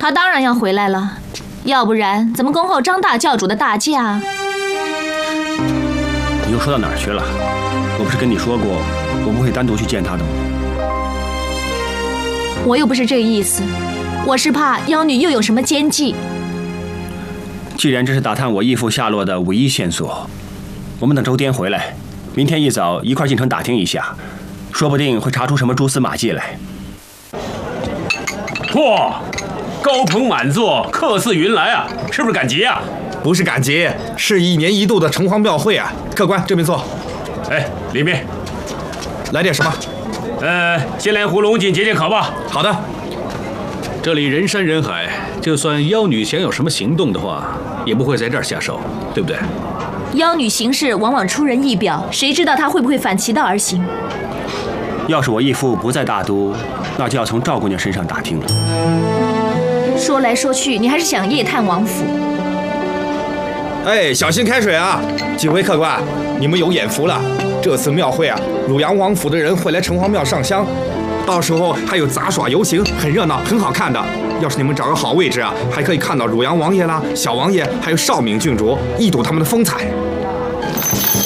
他当然要回来了，要不然怎么恭候张大教主的大驾？ 你又说到哪儿去了？我不是跟你说过，我不会单独去见他的吗？ 我又不是这个意思，我是怕妖女又有什么奸计。 既然这是打探我义父下落的唯一线索，我们等周颠回来，明天一早一块进城打听一下，说不定会查出什么蛛丝马迹来。 嚯，高朋满座，客似云来啊！是不是赶集啊？ 不是赶集，是1年1度的城隍庙会啊！客官这边坐。 哎，里面来点什么？ 先来壶龙井解解渴吧。 好的。 这里人山人海，就算妖女想有什么行动的话，也不会在这儿下手，对不对？ 妖女行事往往出人意表，谁知道她会不会反其道而行？ 要是我义父不在大都，那就要从赵姑娘身上打听了。 说来说去，你还是想夜探王府。 哎，小心开水啊！几位客官，你们有眼福了。这次庙会啊，汝阳王府的人会来城隍庙上香，到时候还有杂耍游行，很热闹，很好看的。要是你们找个好位置啊，还可以看到汝阳王爷啦、小王爷，还有少闵郡主一睹他们的风采。